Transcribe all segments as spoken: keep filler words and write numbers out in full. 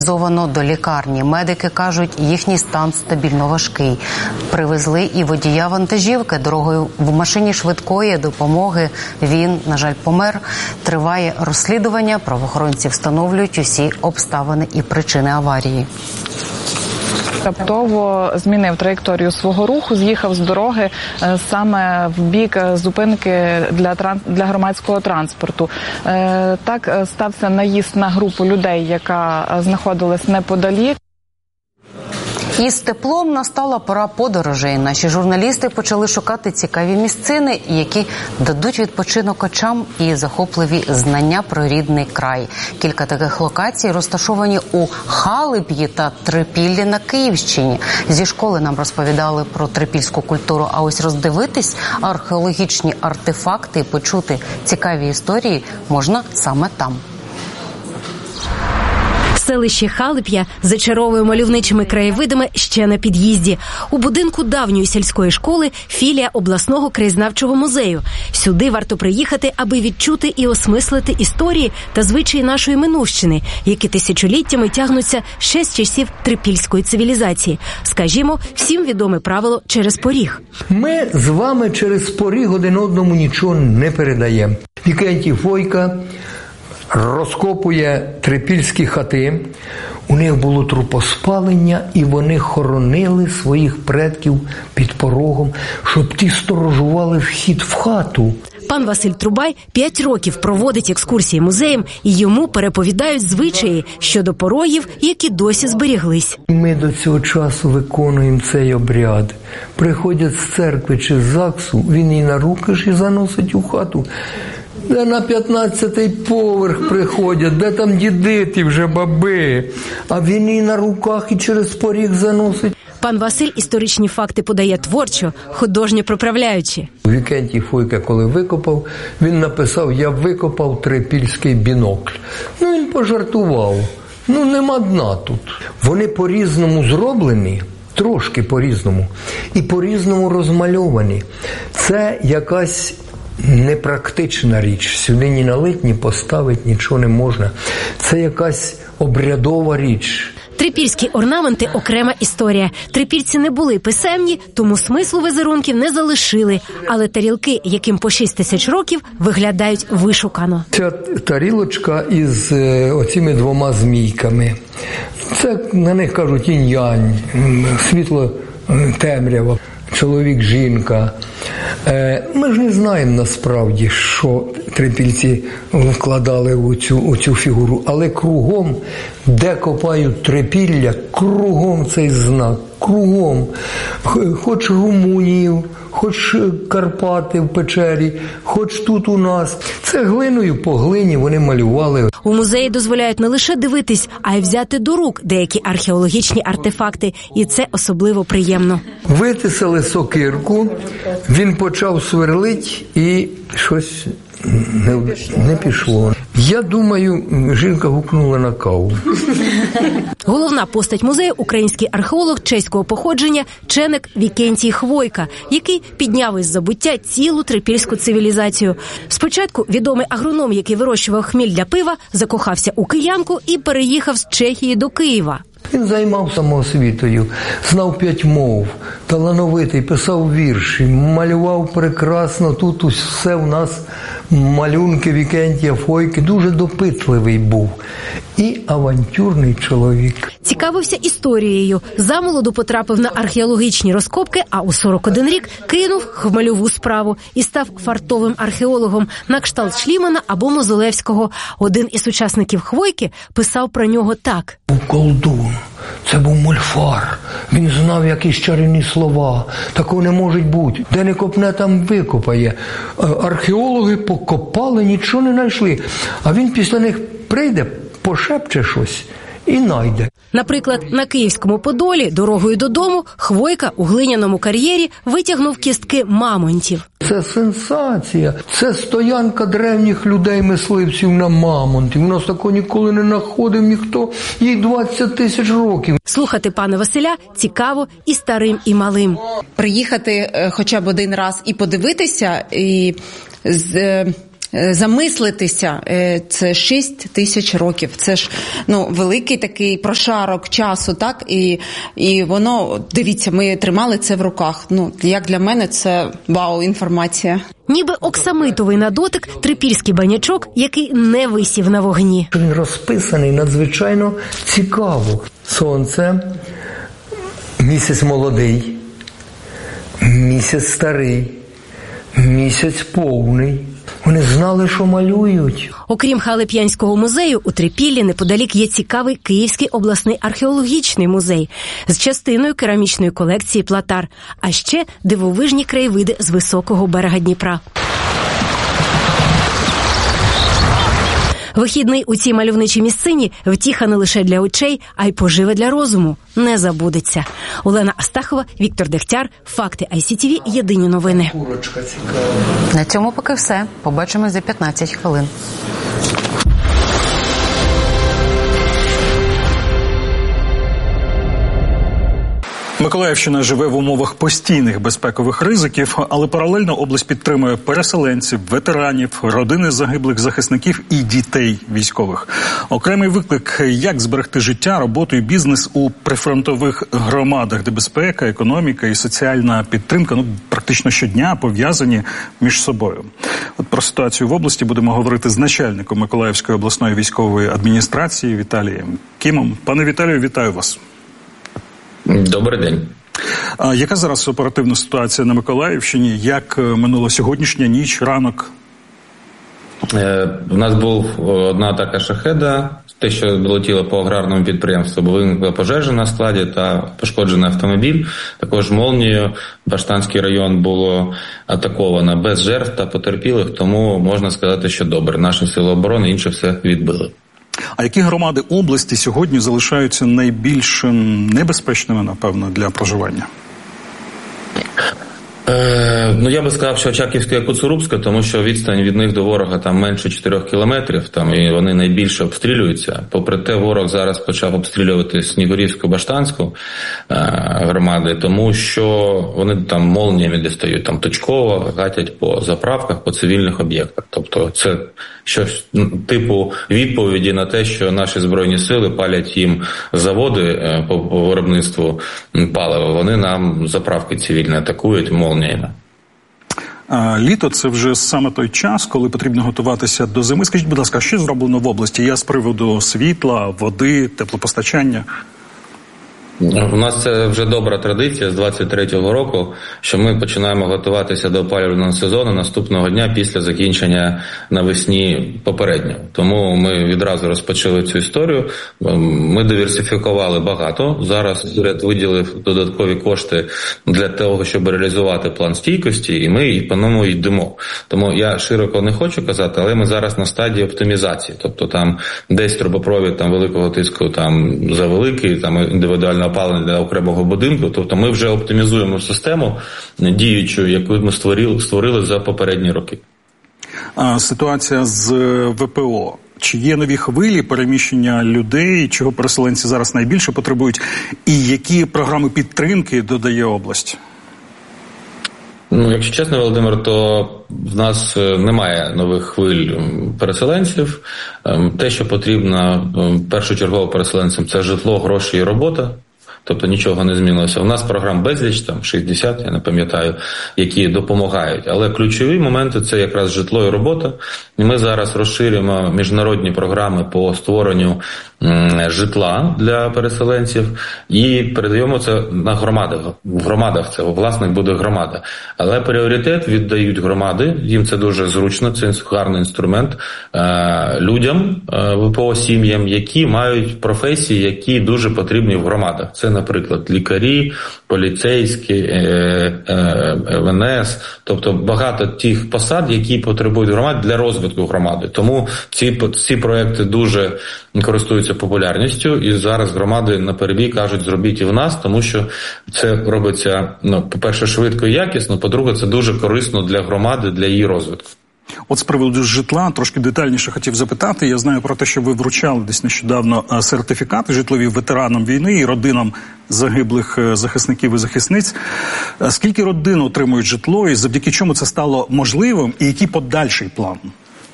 До лікарні. Медики кажуть, їхній стан стабільно важкий. Привезли і водія вантажівки. Дорогою в машині швидкої допомоги він, на жаль, помер. Триває розслідування. Правоохоронці встановлюють усі обставини і причини аварії. Раптово змінив траєкторію свого руху, з'їхав з дороги саме в бік зупинки для, транс... для громадського транспорту. Так стався наїзд на групу людей, яка знаходилась неподалік. Із теплом настала пора подорожей. Наші журналісти почали шукати цікаві місцини, які дадуть відпочинок очам і захопливі знання про рідний край. Кілька таких локацій розташовані у Халип'ї та Трипіллі на Київщині. Зі школи нам розповідали про трипільську культуру, а ось роздивитись археологічні артефакти і почути цікаві історії можна саме там. Селище Халип'я зачаровує мальовничими краєвидами ще на під'їзді. У будинку давньої сільської школи філія обласного краєзнавчого музею. Сюди варто приїхати, аби відчути і осмислити історії та звичаї нашої минувщини, які тисячоліттями тягнуться ще з часів трипільської цивілізації. Скажімо, всім відоме правило «через поріг». Ми з вами через поріг один одному нічого не передаємо. Вікентій Фойка розкопує трипільські хати, у них було трупоспалення, і вони хоронили своїх предків під порогом, щоб ті сторожували вхід в хату. Пан Василь Трубай п'ять років проводить екскурсії музеєм, і йому переповідають звичаї щодо порогів, які досі зберіглись. Ми до цього часу виконуємо цей обряд. Приходять з церкви чи з ЗАГСу, він і на руки ж і заносить у хату. Де на п'ятнадцятий поверх приходять, де там діди ті вже баби, а він і на руках, і через поріг заносить. Пан Василь історичні факти подає творчо, художньо приправляючи. Вікентій Фойка, коли викопав, він написав: «Я викопав трипільський бінокль». Ну, він пожартував. Ну, нема дна тут. Вони по-різному зроблені, трошки по-різному, і по-різному розмальовані. Це якась непрактична річ. Сюди ні налить, ні поставить, нічого не можна. Це якась обрядова річ. Трипільські орнаменти – окрема історія. Трипільці не були писемні, тому смислу візерунків не залишили. Але тарілки, яким по шість тисяч років, виглядають вишукано. Ця тарілочка із оціми двома змійками. Це на них кажуть інь-янь, світло, темрява, чоловік, жінка. Ми ж не знаємо насправді, що трипільці вкладали у цю, у цю фігуру, але кругом, де копають Трипілля, кругом цей знак, кругом. Хоч Румунію, хоч Карпати в печері, хоч тут у нас. Це глиною по глині вони малювали. У музеї дозволяють не лише дивитись, а й взяти до рук деякі археологічні артефакти. І це особливо приємно. Витисали сокирку, він почав сверлить і щось не, не пішло. Я думаю, жінка гукнула на каву. Головна постать музею – український археолог чеського походження Ченик Вікентій Хвойка, який підняв із забуття цілу трипільську цивілізацію. Спочатку відомий агроном, який вирощував хміль для пива, закохався у киянку і переїхав з Чехії до Києва. Він займався самоосвітою, знав п'ять мов, талановитий, писав вірші, малював прекрасно. Тут все у нас малюнки Вікентія Фойки. Дуже допитливий був і авантюрний чоловік. Цікавився історією. Замолоду потрапив на археологічні розкопки, а у сорок один рік кинув хмельову справу і став фартовим археологом на кшталт Шлімана або Мозолевського. Один із учасників Хвойки писав про нього так. Був колдун, це був мольфар, він знав якісь чарівні слова. Такого не може бути. Де не копне, там викопає. Археологи покопали, нічого не знайшли. А він після них прийде, пошепче щось і найде. Наприклад, на Київському Подолі дорогою додому Хвойка у глиняному кар'єрі витягнув кістки мамонтів. Це сенсація. Це стоянка древніх людей-мисливців на мамонтів. У нас такого ніколи не знаходив ніхто. Їй двадцять тисяч років. Слухати пана Василя цікаво і старим, і малим. Приїхати хоча б один раз і подивитися, і з замислитися, це шість тисяч років. Це ж, ну, великий такий прошарок часу, так? І, і воно, дивіться, ми тримали це в руках. Ну, як для мене, це вау, інформація. Ніби оксамитовий на дотик трипільський банячок, який не висів на вогні. Він розписаний надзвичайно цікаво. Сонце, місяць молодий, місяць старий, місяць повний. Вони знали, що малюють. Окрім Халип'янського музею, у Трипіллі неподалік є цікавий Київський обласний археологічний музей з частиною керамічної колекції Платар, а ще дивовижні краєвиди з високого берега Дніпра. Вихідний у цій мальовничій місцині втіха не лише для очей, а й пожива для розуму. Не забудеться. Олена Астахова, Віктор Дегтяр, Факти ай сі ті ві, єдині новини. На цьому поки все. Побачимось за п'ятнадцять хвилин. Миколаївщина живе в умовах постійних безпекових ризиків, але паралельно область підтримує переселенців, ветеранів, родини загиблих захисників і дітей військових. Окремий виклик – як зберегти життя, роботу і бізнес у прифронтових громадах, де безпека, економіка і соціальна підтримка ну, практично щодня пов'язані між собою. От про ситуацію в області будемо говорити з начальником Миколаївської обласної військової адміністрації Віталієм Кімом. Пане Віталію, вітаю вас. Добрий день. А яка зараз оперативна ситуація на Миколаївщині? Як минула сьогоднішня ніч, ранок? Е, у нас був одна атака «Шахеда». Те, що долетіло по аграрному підприємству, бо виникла пожежа на складі та пошкоджений автомобіль. Також молнією Баштанський район було атаковано без жертв та потерпілих, тому можна сказати, що добре. Наші сили оборони інше все відбили. А які громади області сьогодні залишаються найбільш небезпечними, напевно, для проживання? Е, ну, я би сказав, що Очаківська і Коцурубська, тому що відстань від них до ворога там менше чотирьох кілометрів, там, і вони найбільше обстрілюються. Попри те, ворог зараз почав обстрілювати Снігурівську, Баштанську е, громади, тому що вони там молніями дістають, там точково гатять по заправках, по цивільних об'єктах. Тобто це щось типу відповіді на те, що наші Збройні сили палять їм заводи е, по, по виробництву палива, вони нам заправки цивільні атакують молніями. Літо – це вже саме той час, коли потрібно готуватися до зими. Скажіть, будь ласка, що зроблено в області? Я з приводу світла, води, теплопостачання. У нас це вже добра традиція з двадцять третього року, що ми починаємо готуватися до опалювального сезону наступного дня після закінчення навесні попереднього. Тому ми відразу розпочали цю історію. Ми диверсифікували багато. Зараз уряд виділив додаткові кошти для того, щоб реалізувати план стійкості, і ми по ньому йдемо. Тому я широко не хочу казати, але ми зараз на стадії оптимізації. Тобто там десь трубопровід там великого тиску там завеликий, там індивідуально опалення для окремого будинку, тобто ми вже оптимізуємо систему діючу, яку ми створили, створили за попередні роки. А ситуація з ве пе о. Чи є нові хвилі переміщення людей, чого переселенці зараз найбільше потребують, і які програми підтримки додає область? Ну, якщо чесно, Володимир, то в нас немає нових хвиль переселенців. Те, що потрібно першочергово переселенцям, це житло, гроші і робота. Тобто нічого не змінилося. У нас програм безліч, там шістдесят, я не пам'ятаю, які допомагають. Але ключові моменти – це якраз житло і робота. І ми зараз розширюємо міжнародні програми по створенню м, житла для переселенців і передаємо це на громади. В громадах це, власник буде громада. Але пріоритет віддають громади, їм це дуже зручно, це гарний інструмент, е, людям, е, ве пе о-сім'ям, які мають професії, які дуже потрібні в громадах. Це, наприклад, лікарі, поліцейські, ем ен ес, тобто багато тих посад, які потребують громад для розвитку громади. Тому ці, ці проекти дуже користуються популярністю, і зараз громади на перебій кажуть, зробіть і в нас, тому що це робиться, ну, по-перше, швидко і якісно, по-друге, це дуже корисно для громади, для її розвитку. От з приводу житла трошки детальніше хотів запитати. Я знаю про те, що ви вручали десь нещодавно сертифікати житлові ветеранам війни і родинам загиблих захисників і захисниць. Скільки родин отримують житло і завдяки чому це стало можливим, і який подальший план?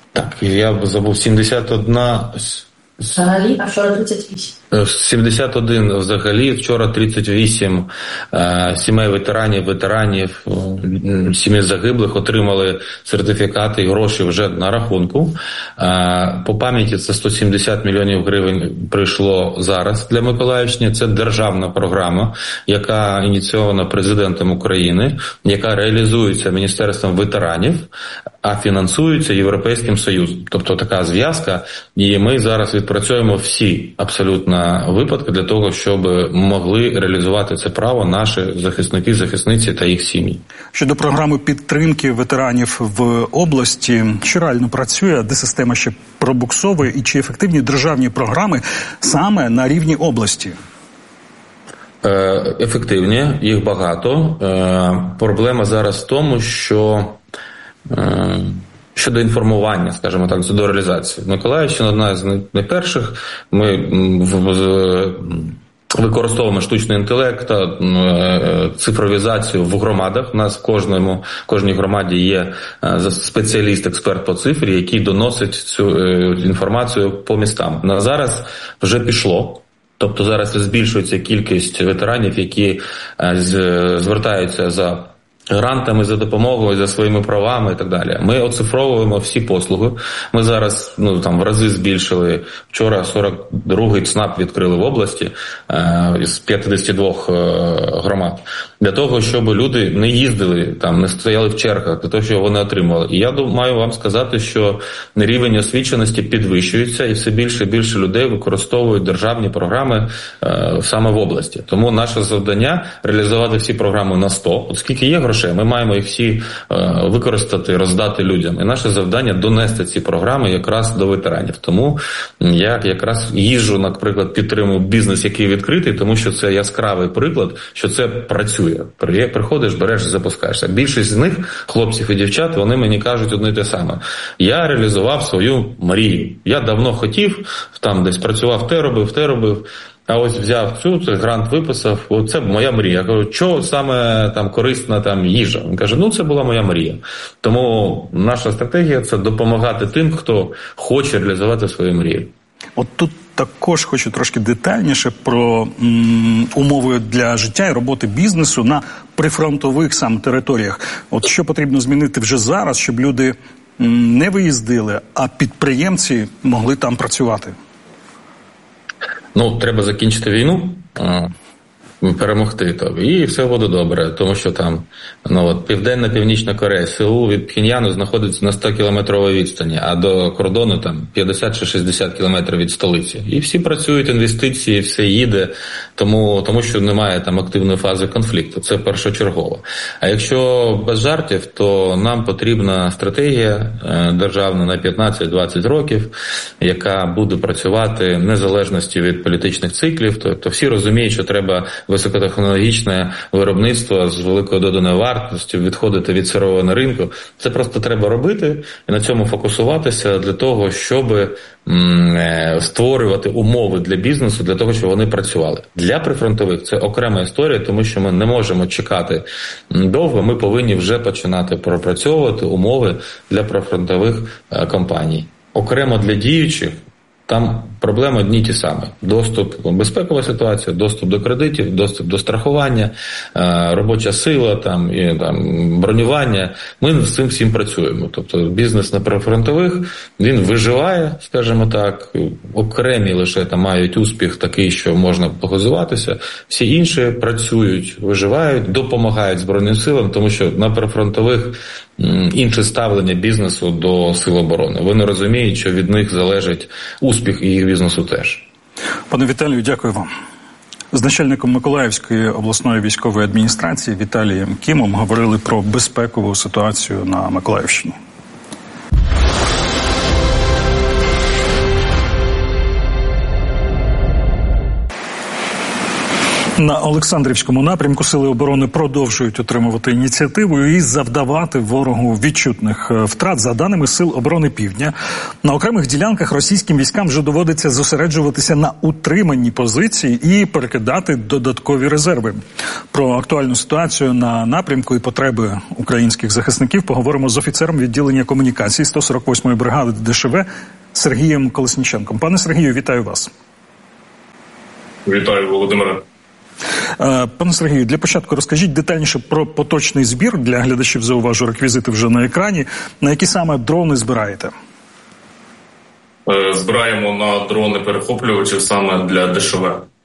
Так, я забув, сімдесят один... Взагалі, а вчора тридцять вісім. сімдесят один взагалі, вчора тридцять вісім е, сімей ветеранів, ветеранів, е, сімей загиблих отримали сертифікати і гроші вже на рахунку. Е, по пам'яті це сто сімдесят мільйонів гривень прийшло зараз для Миколаївщини. Це державна програма, яка ініційована президентом України, яка реалізується Міністерством ветеранів, а фінансується Європейським Союзом. Тобто така зв'язка, і ми зараз відпрацюємо всі абсолютно випадки для того, щоб могли реалізувати це право наші захисники, захисниці та їх сім'ї. Щодо програми підтримки ветеранів в області, що реально працює, де система ще пробуксовує, і чи ефективні державні програми саме на рівні області? Ефективні, їх багато. Проблема зараз в тому, що щодо інформування, скажімо так, до реалізації. Миколаївщина одна з найперших. Ми використовуємо штучний інтелект та цифровізацію в громадах. У нас в кожному, в кожній громаді є спеціаліст, експерт по цифрі, який доносить цю інформацію по містам. На зараз вже пішло. Тобто зараз збільшується кількість ветеранів, які звертаються за грантами, за допомогою, за своїми правами і так далі. Ми оцифровуємо всі послуги. Ми зараз, ну, там, в рази збільшили. Вчора сорок другий ЦНАП відкрили в області е, з п'ятдесят два е, громад. Для того, щоб люди не їздили, там, не стояли в чергах, для того, щоб вони отримали. І я маю вам сказати, що рівень освіченості підвищується, і все більше і більше людей використовують державні програми е, саме в області. Тому наше завдання – реалізувати всі програми на сто. От скільки є грошей, ми маємо їх всі е, використати, роздати людям. І наше завдання – донести ці програми якраз до ветеранів. Тому я якраз їжджу, наприклад, підтримую бізнес, який відкритий, тому що це яскравий приклад, що це працює. Приходиш, береш, запускаєшся. Більшість з них, хлопців і дівчат, вони мені кажуть одне й те саме. Я реалізував свою мрію. Я давно хотів, там десь працював, те робив, те робив. А ось взяв цю, цей грант виписав, оце моя мрія. Я кажу, що саме там корисна там їжа? Він каже, ну це була моя мрія. Тому наша стратегія – це допомагати тим, хто хоче реалізувати свої мрії. От тут також хочу трошки детальніше про м, умови для життя і роботи бізнесу на прифронтових саме територіях. От що потрібно змінити вже зараз, щоб люди м, не виїздили, а підприємці могли там працювати? Ну, треба закінчити війну, перемогти, то, і все буде добре, тому що там, ну, от, Південна, Північна Корея, Сеул від Пхеньяну знаходиться на сто кілометровій відстані, а до кордону там п'ятдесят чи шістдесят кілометрів від столиці. І всі працюють, інвестиції, все їде, тому, тому що немає там активної фази конфлікту, це першочергово. А якщо без жартів, то нам потрібна стратегія державна на п'ятнадцять-двадцять років, яка буде працювати в незалежності від політичних циклів, тобто всі розуміють, що треба високотехнологічне виробництво з великою доданою вартістю, відходити від сирового на ринку. Це просто треба робити і на цьому фокусуватися для того, щоб створювати умови для бізнесу, для того, щоб вони працювали. Для прифронтових це окрема історія, тому що ми не можемо чекати довго, ми повинні вже починати пропрацьовувати умови для прифронтових компаній. Окремо для діючих там проблеми одні й ті самі. Доступ, безпекова ситуація, доступ до кредитів, доступ до страхування, робоча сила, там, і, там, бронювання. Ми з цим всім працюємо. Тобто бізнес на прифронтових, він виживає, скажімо так, окремі лише там мають успіх такий, що можна похизуватися. Всі інші працюють, виживають, допомагають Збройним силам, тому що на прифронтових інше ставлення бізнесу до сил оборони. Вони розуміють, що від них залежить успіх і їх бізнесу теж. Пане Віталію, дякую вам. З начальником Миколаївської обласної військової адміністрації Віталієм Кімом говорили про безпекову ситуацію на Миколаївщині. На Олександрівському напрямку Сили оборони продовжують отримувати ініціативу і завдавати ворогу відчутних втрат. За даними Сил оборони Півдня, на окремих ділянках російським військам вже доводиться зосереджуватися на утриманні позицій і перекидати додаткові резерви. Про актуальну ситуацію на напрямку і потреби українських захисників поговоримо з офіцером відділення комунікації сто сорок восьмої бригади ДШВ Сергієм Колесніченком. Пане Сергію, вітаю вас. Вітаю, Володимире. Пане Сергію, для початку розкажіть детальніше про поточний збір. Для глядачів зауважу, реквізити вже на екрані. На які саме дрони збираєте? Збираємо на дрони-перехоплювачів саме для ДШВ.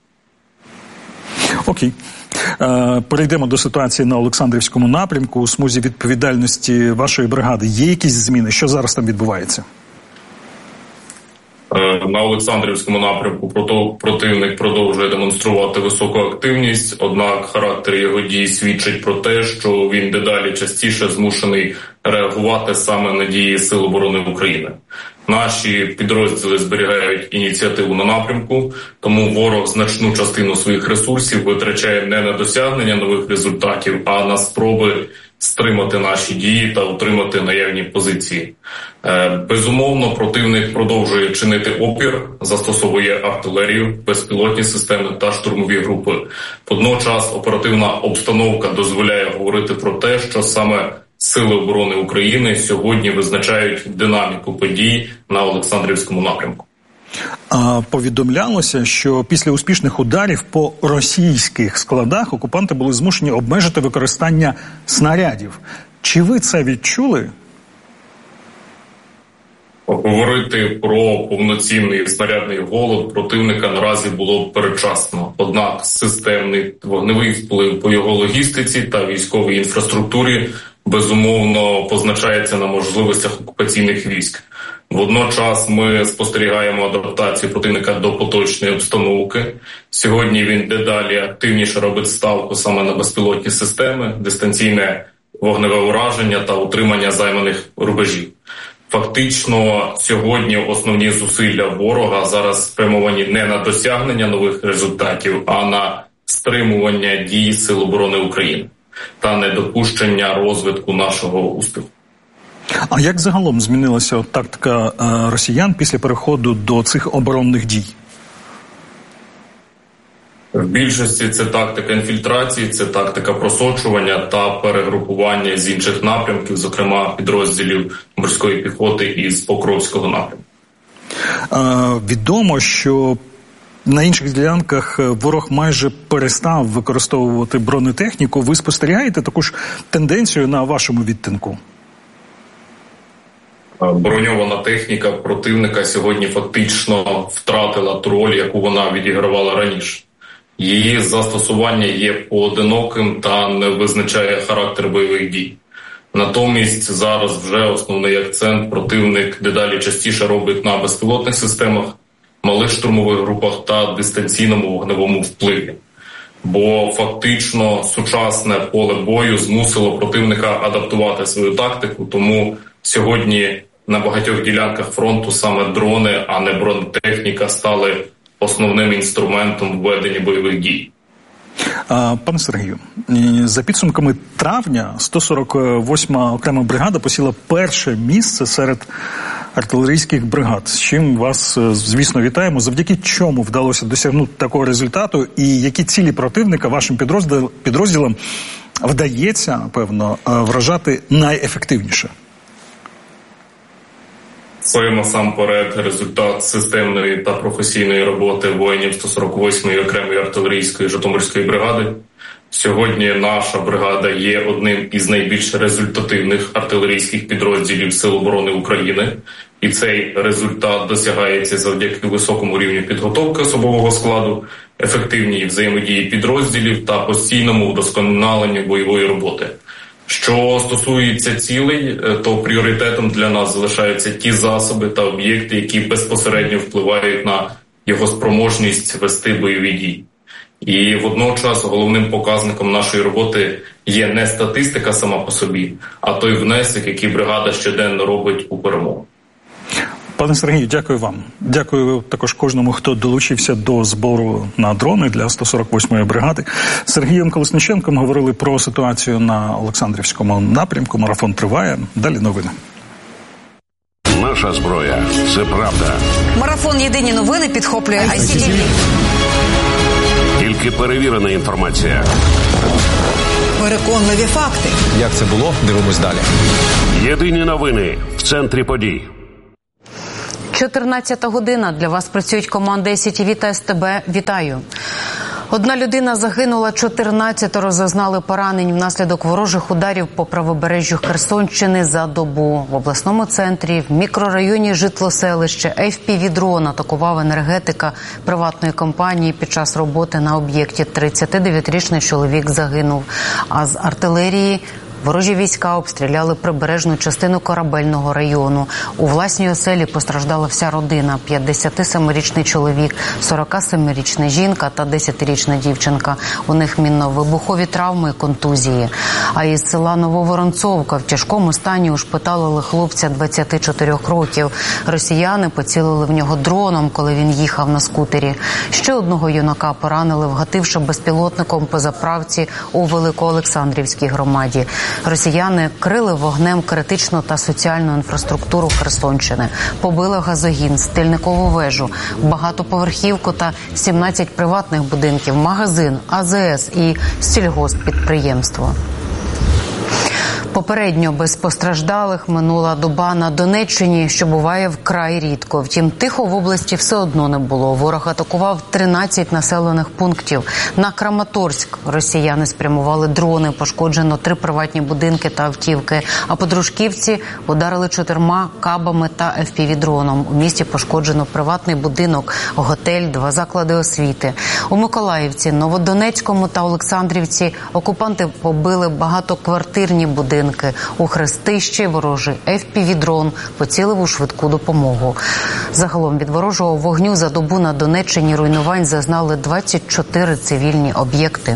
Окей. Перейдемо до ситуації на Олександрівському напрямку. У смузі відповідальності вашої бригади є якісь зміни? Що зараз там відбувається? На Олександрівському напрямку противник продовжує демонструвати високу активність, однак характер його дій свідчить про те, що він дедалі частіше змушений реагувати саме на дії Сил оборони України. Наші підрозділи зберігають ініціативу на напрямку, тому ворог значну частину своїх ресурсів витрачає не на досягнення нових результатів, а на спроби стримати наші дії та утримати наявні позиції. Безумовно, противник продовжує чинити опір, застосовує артилерію, безпілотні системи та штурмові групи. Водночас оперативна обстановка дозволяє говорити про те, що саме Сили оборони України сьогодні визначають динаміку подій на Олександрівському напрямку. Повідомлялося, що після успішних ударів по російських складах окупанти були змушені обмежити використання снарядів. Чи ви це відчули? Говорити про повноцінний снарядний голод противника наразі було передчасно. Однак системний вогневий вплив по його логістиці та військовій інфраструктурі безумовно позначається на можливостях окупаційних військ. Водночас ми спостерігаємо адаптацію противника до поточної обстановки. Сьогодні він дедалі активніше робить ставку саме на безпілотні системи, дистанційне вогневе ураження та утримання займаних рубежів. Фактично, сьогодні основні зусилля ворога зараз спрямовані не на досягнення нових результатів, а на стримування дій Сил оборони України та недопущення розвитку нашого успіху. А як загалом змінилася тактика росіян після переходу до цих оборонних дій? В більшості це тактика інфільтрації, це тактика просочування та перегрупування з інших напрямків, зокрема підрозділів морської піхоти із Покровського напрямку. Відомо, що на інших ділянках ворог майже перестав використовувати бронетехніку. Ви спостерігаєте таку ж тенденцію на вашому відтинку? Броньована техніка противника сьогодні фактично втратила ту роль, яку вона відігравала раніше. Її застосування є поодиноким та не визначає характер бойових дій. Натомість зараз вже основний акцент противник дедалі частіше робить на безпілотних системах, малих штурмових групах та дистанційному вогневому впливі. Бо фактично сучасне поле бою змусило противника адаптувати свою тактику, тому сьогодні на багатьох ділянках фронту саме дрони, а не бронетехніка стали основним інструментом введення бойових дій. Пане Сергію, за підсумками травня сто сорок восьма окрема бригада посіла перше місце серед артилерійських бригад, з чим вас, звісно, вітаємо. Завдяки чому вдалося досягнути такого результату і які цілі противника вашим підрозділ, підрозділам вдається, певно, вражати найефективніше? Це насамперед результат системної та професійної роботи воїнів сто сорок восьмої окремої артилерійської Житомирської бригади. Сьогодні наша бригада є одним із найбільш результативних артилерійських підрозділів Сил оборони України. І цей результат досягається завдяки високому рівню підготовки особового складу, ефективній взаємодії підрозділів та постійному удосконаленню бойової роботи. Що стосується цілей, то пріоритетом для нас залишаються ті засоби та об'єкти, які безпосередньо впливають на його спроможність вести бойові дії. І водночас головним показником нашої роботи є не статистика сама по собі, а той внесок, який бригада щоденно робить у перемогу. Пане Сергію, дякую вам. Дякую також кожному, хто долучився до збору на дрони для сто сорок восьмої бригади. З Сергієм Колесніченком говорили про ситуацію на Олександрівському напрямку. Марафон триває. Далі новини. Наша зброя – це правда. Марафон «Єдині новини» підхоплює ай сі ті ві. Тільки перевірена інформація. Переконливі факти. Як це було? Дивимось далі. Єдині новини в центрі подій. чотирнадцята година. Для вас працюють команди ай сі ті ві та ес те бе. Вітаю. Одна людина загинула, чотирнадцятеро зазнали поранень внаслідок ворожих ударів по правобережжю Херсонщини за добу. В обласному центрі, в мікрорайоні житлоселище, еф пі ві-дрон атакував енергетика приватної компанії під час роботи на об'єкті. тридцятидев'ятирічний чоловік загинув. А з артилерії ворожі війська обстріляли прибережну частину Корабельного району. У власній оселі постраждала вся родина. п'ятдесятисемирічний чоловік, сорокасемирічна жінка та десятирічна дівчинка. У них мінно-вибухові травми і контузії. А із села Нововоронцовка в тяжкому стані ушпиталили хлопця двадцяти чотирьох років. Росіяни поцілили в нього дроном, коли він їхав на скутері. Ще одного юнака поранили, вгативши безпілотником по заправці у Великоолександрівській громаді. Росіяни крили вогнем критичну та соціальну інфраструктуру Херсонщини, побили газогін, стільникову вежу, багатоповерхівку та сімнадцять приватних будинків, магазин, а зе ес і сільгосппідприємство. Попередньо без постраждалих минула доба на Донеччині, що буває вкрай рідко. Втім, тихо в області все одно не було. Ворог атакував тринадцять населених пунктів. На Краматорськ росіяни спрямували дрони, пошкоджено три приватні будинки та автівки. А по Дружківці ударили чотирма кабами та еф пі ві-дроном. У місті пошкоджено приватний будинок, готель, два заклади освіти. У Миколаївці, Новодонецькому та Олександрівці окупанти побили багатоквартирні будинки. У Хрестищі ворожий еф пі ві-дрон поцілив у швидку допомогу. Загалом від ворожого вогню за добу на Донеччині руйнувань зазнали двадцять чотири цивільні об'єкти.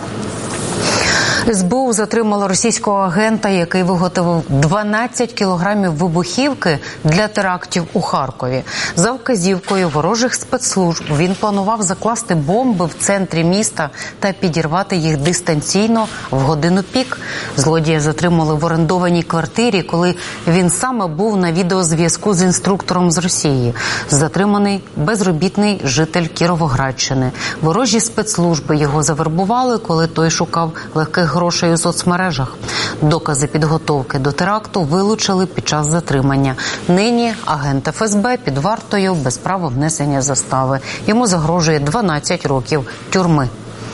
ес бе у затримала російського агента, який виготовив дванадцять кілограмів вибухівки для терактів у Харкові. За вказівкою ворожих спецслужб він планував закласти бомби в центрі міста та підірвати їх дистанційно в годину пік. Злодія затримали в орендованій квартирі, коли він саме був на відеозв'язку з інструктором з Росії. Затриманий безробітний житель Кіровоградщини. Ворожі спецслужби його завербували, коли той шукав легких грошей у соцмережах. Докази підготовки до теракту вилучили під час затримання. Нині агент еф ес бе під вартою без права внесення застави. Йому загрожує дванадцять років тюрми.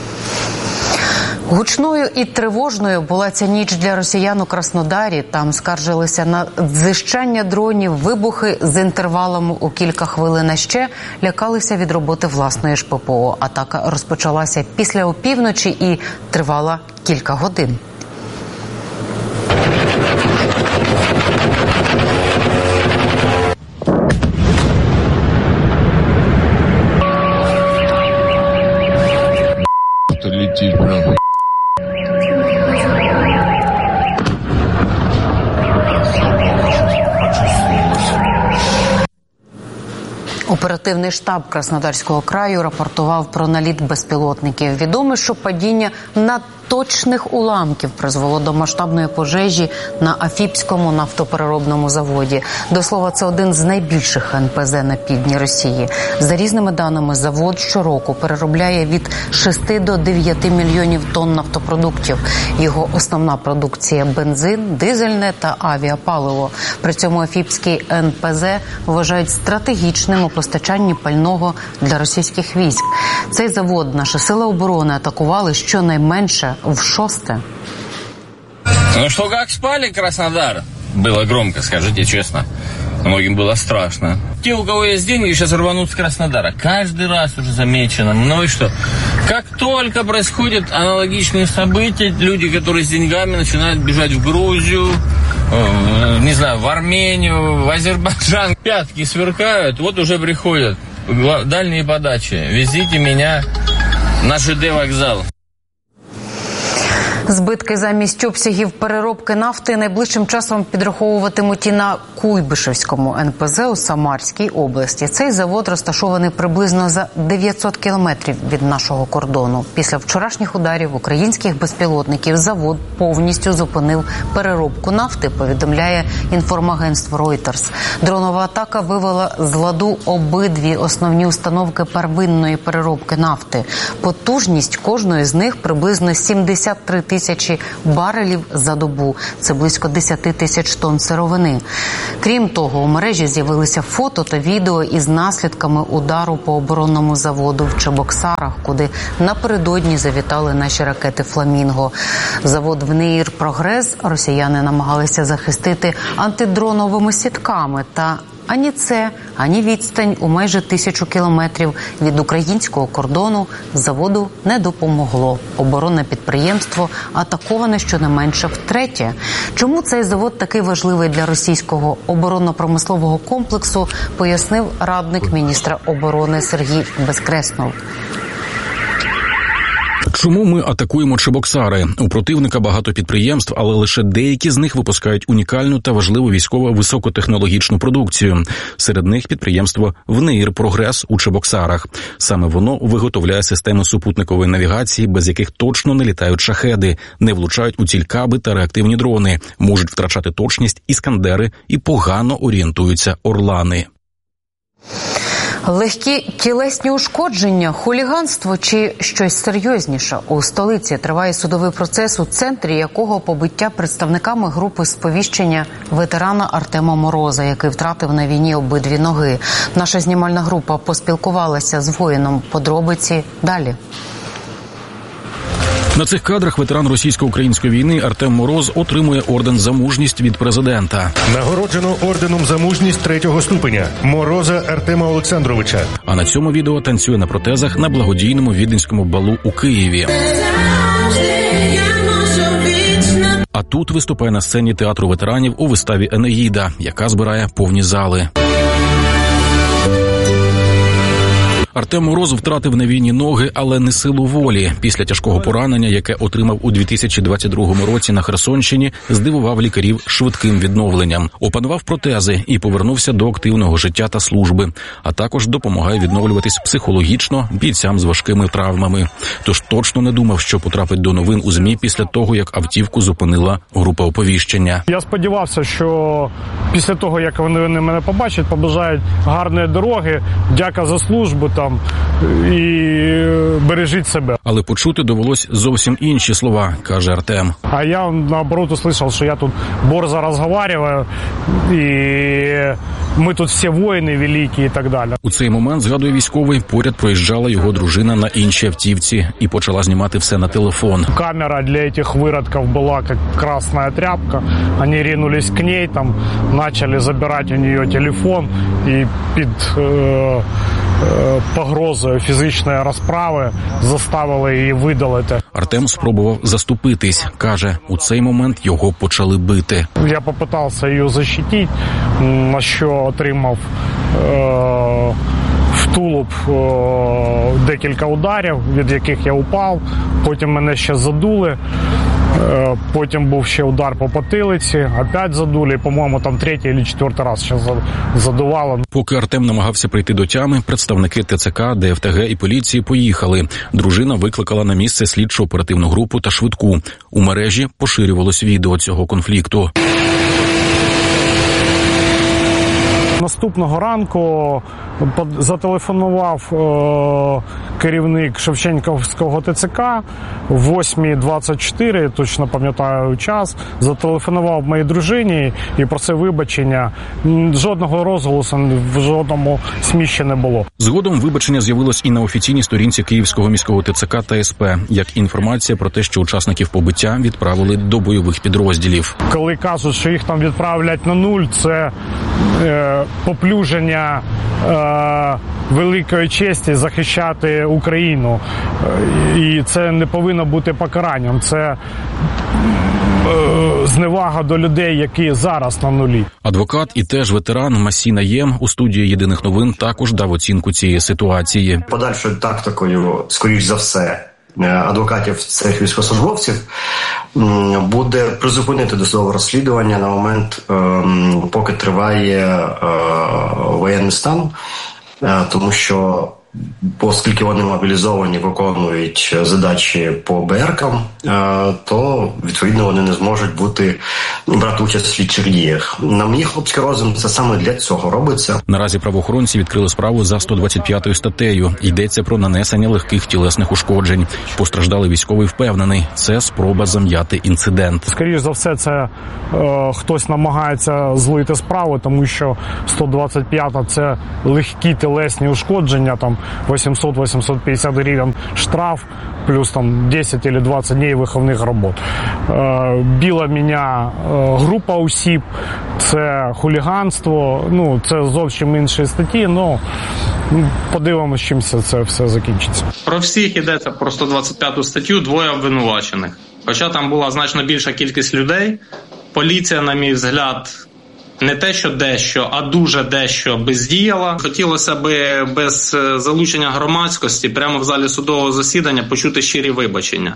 Гучною і тривожною була ця ніч для росіян у Краснодарі. Там скаржилися на дзижчання дронів, вибухи з інтервалами у кілька хвилин. А ще лякалися від роботи власної ж пе пе о. Атака розпочалася після опівночі і тривала кілька годин. Летит, нахуй. Оперативний штаб Краснодарського краю рапортував про наліт безпілотників. Відомо, що падіння надточних уламків призвело до масштабної пожежі на Афіпському нафтопереробному заводі. До слова, це один з найбільших ен пе зе на півдні Росії. За різними даними, завод щороку переробляє від шести до дев'яти мільйонів тонн нафтопродуктів. Його основна продукція – бензин, дизельне та авіапаливо. При цьому Афіпський ен пе зе вважають стратегічним у постачанні пального для російських військ. Цей завод наші сили оборони атакували щонайменше в шосте. Ну что, как спали, Краснодар? Было громко, скажите честно. Многим было страшно. Те, у кого есть деньги, сейчас рванут с Краснодара. Каждый раз уже замечено. Ну и что? Как только происходят аналогичные события, люди, которые с деньгами, начинают бежать в Грузию, э, не знаю, в Армению, в Азербайджан. Пятки сверкают, вот уже приходят дальние подачи. Везите меня на ЖД вокзал. Збитки замість обсягів переробки нафти найближчим часом підраховуватимуть і на Куйбишевському ен пе зе у Самарській області. Цей завод розташований приблизно за дев'ятсот кілометрів від нашого кордону. Після вчорашніх ударів українських безпілотників завод повністю зупинив переробку нафти, повідомляє інформагентство Reuters. Дронова атака вивела з ладу обидві основні установки первинної переробки нафти. Потужність кожної з них приблизно сімдесят три тисячі барелів за добу. Це близько десять тисяч тонн сировини. Крім того, у мережі з'явилися фото та відео із наслідками удару по оборонному заводу в Чебоксарах, куди напередодні завітали наші ракети «Фламінго». Завод в НЕІР «Прогрес» росіяни намагалися захистити антидроновими сітками, та ані це, ані відстань у майже тисячу кілометрів від українського кордону заводу не допомогло. Оборонне підприємство атаковане щонайменше втретє. Чому цей завод такий важливий для російського оборонно-промислового комплексу, пояснив радник міністра оборони Сергій Безкреснов. Чому ми атакуємо Чебоксари? У противника багато підприємств, але лише деякі з них випускають унікальну та важливу військово високотехнологічну продукцію. Серед них підприємство в НЕІР «Прогрес» у Чебоксарах. Саме воно виготовляє системи супутникової навігації, без яких точно не літають шахеди, не влучають у ціль каби та реактивні дрони, можуть втрачати точність іскандери і погано орієнтуються орлани. Легкі тілесні ушкодження, хуліганство чи щось серйозніше? У столиці триває судовий процес, у центрі якого побиття представниками групи сповіщення ветерана Артема Мороза, який втратив на війні обидві ноги. Наша знімальна група поспілкувалася з воїном. Подробиці далі. На цих кадрах ветеран російсько-української війни Артем Мороз отримує орден за мужність від президента. Нагороджено орденом за мужність третього ступеня Мороза Артема Олександровича. А на цьому відео танцює на протезах на благодійному віденському балу у Києві. А тут виступає на сцені театру ветеранів у виставі «Енеїда», яка збирає повні зали. Артем Мороз втратив на війні ноги, але не силу волі. Після тяжкого поранення, яке отримав у дві тисячі двадцять другому році на Херсонщині, здивував лікарів швидким відновленням. Опанував протези і повернувся до активного життя та служби, а також допомагає відновлюватись психологічно бійцям з важкими травмами. Тож точно не думав, що потрапить до новин у ЗМІ після того, як автівку зупинила група оповіщення. Я сподівався, що після того, як вони мене побачать, побажають гарної дороги, дяка за службу там і бережіть себе. Але почути довелось зовсім інші слова, каже Артем. А я, наоборот, услышал, що я тут борзо розмовляю, і ми тут всі воїни великі і так далі. У цей момент, згадує військовий, поряд проїжджала його дружина на іншій автівці і почала знімати все на телефон. Камера для цих виродків була як красна тряпка. Вони ринулись к ней, там почали забирати у неї телефон і під е, погрозою фізичної розправи заставили її видалити. Артем спробував заступитись. Каже, у цей момент його почали бити. Я попитався її захистити, на що отримав е- в тулуб е- декілька ударів, від яких я упав. Потім мене ще задули. Потім був ще удар по потилиці, опять задули, по-моєму, там третій або четвертий раз ще задувало. Поки Артем намагався прийти до тями, представники ТЦК, Де Еф Те Ге і поліції поїхали. Дружина викликала на місце слідчо-оперативну групу та швидку. У мережі поширювалось відео цього конфлікту. Наступного ранку зателефонував е- керівник Шевченківського Те Це Ка в восьма двадцять чотири, точно пам'ятаю час, зателефонував моїй дружині і просив вибачення. Жодного розголосу в жодному СМІ ще не було. Згодом вибачення з'явилось і на офіційній сторінці Київського міського Те Це Ка та Ес Пе, як інформація про те, що учасників побиття відправили до бойових підрозділів. Коли кажуть, що їх там відправлять на нуль, це е, поплюження е, великої честі захищати Україну. І це не повинно бути покаранням. Це е, зневага до людей, які зараз на нулі. Адвокат і теж ветеран Масі Наєм у студії «Єдиних новин» також дав оцінку цієї ситуації. Подальшою тактикою, скоріш за все, адвокатів цих військовослужбовців буде призупинити досудове розслідування на момент, поки триває воєнний стан, тому що оскільки вони мобілізовані, виконують задачі по Бе Еркам, то, відповідно, вони не зможуть бути, брати участь в слідчих діях. На мій хлопський розум, це саме для цього робиться. Наразі правоохоронці відкрили справу за сто двадцять п'ятою статтею. Йдеться про нанесення легких тілесних ушкоджень. Постраждалий військовий впевнений, це спроба зам'яти інцидент. Скоріше за все, це е, хтось намагається злити справу, тому що сто двадцять п'ята – це легкі тілесні ушкодження, там вісімсот - вісімсот п'ятдесят гривень штраф, плюс там десять або двадцять днів виховних робот. Е, біла мене е, група осіб, це хуліганство, ну, це зовсім інші статті, ну, подивимось, чим це все закінчиться. Про всіх йдеться про сто двадцять п'яту статтю, двоє обвинувачених. Хоча там була значно більша кількість людей, поліція, на мій взгляд, не те, що дещо, а дуже дещо бездіяла. Хотілося б без залучення громадськості прямо в залі судового засідання почути щирі вибачення.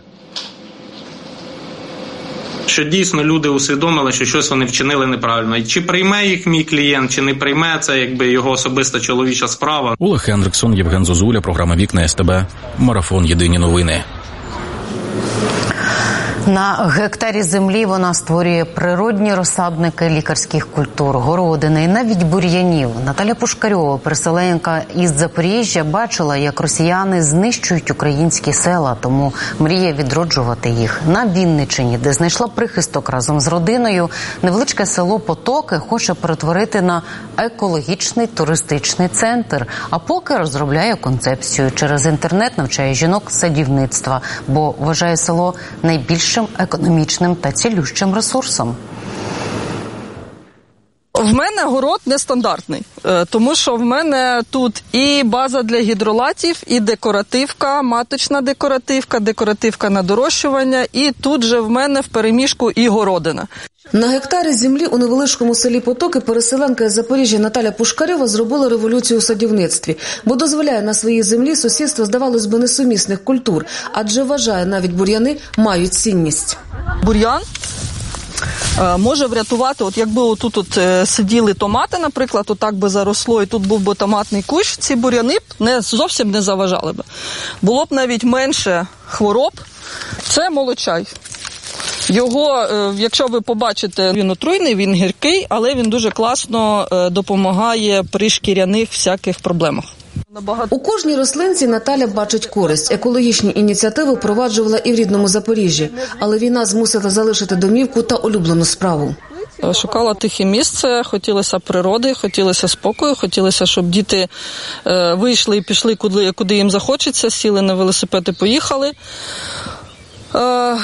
Що дійсно люди усвідомили, що щось вони вчинили неправильно. І чи прийме їх мій клієнт, чи не прийме, це якби його особиста чоловіча справа. Олег Хендриксон, Євген Зозуля, програма «Вікна ес те бе», Марафон «Єдині новини». На гектарі землі вона створює природні розсадники лікарських культур, городини і навіть бур'янів. Наталя Пушкарьова, переселенка із Запоріжжя, бачила, як росіяни знищують українські села, тому мріє відроджувати їх. На Вінниччині, де знайшла прихисток разом з родиною, невеличке село Потоки хоче перетворити на екологічний туристичний центр. А поки розробляє концепцію. Через інтернет навчає жінок садівництва, бо вважає село найбільш економічним та цілющим ресурсом. В мене город нестандартний, тому що в мене тут і база для гідролатів, і декоративка, маточна декоративка, декоративка на дорощування, і тут же в мене в переміжку і городина. На гектарі землі у невеличкому селі Потоки переселенка із Запоріжжя Наталя Пушкарьова зробила революцію у садівництві, бо дозволяє на своїй землі сусідство, здавалось би, несумісних культур, адже вважає, навіть бур'яни мають цінність. Бур'ян може врятувати, от якби отут от сиділи томати, наприклад, отак би заросло, і тут був би томатний кущ, ці бур'яни б не, зовсім не заважали б. Було б навіть менше хвороб. Це молочай. Його, якщо ви побачите, він отруйний, він гіркий, але він дуже класно допомагає при шкіряних всяких проблемах. У кожній рослинці Наталя бачить користь. Екологічні ініціативи впроваджувала і в рідному Запоріжжі, але війна змусила залишити домівку та улюблену справу. Шукала тихе місце, хотілося природи, хотілося спокою, хотілося, щоб діти е, вийшли і пішли, куди, куди їм захочеться, сіли на велосипед і поїхали. Е,